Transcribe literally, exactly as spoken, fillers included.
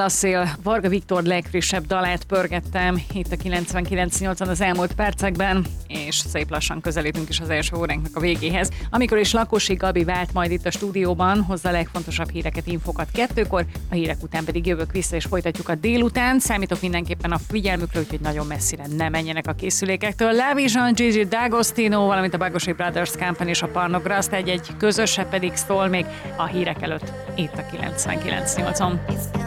a szél, Varga Viktor legfrissebb dalát pörgettem itt a kilencvenkilenc nyolcon az elmúlt percekben, és szép lassan közelítünk is az első óránknak a végéhez, amikor is Lakosi Gabi vált majd itt a stúdióban, hozza a legfontosabb híreket, infokat kettőkor, a hírek után pedig jövök vissza és folytatjuk a délután. Számítok mindenképpen a figyelmükre, úgyhogy nagyon messzire ne menjenek a készülékektől. Lavision, Gigi D'Agostino, valamint a Bagosi Brothers Company és a Parnograszt egy-egy közöse pedig szól még a hírek előtt itt a kilencvenkilenc nyolcon.